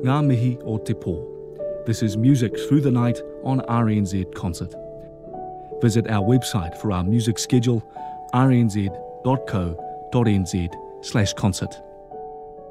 Ngā Mihi o Te Pō. This is Music Through the Night on RNZ Concert. Visit our website for our music schedule, rnz.co.nz/concert.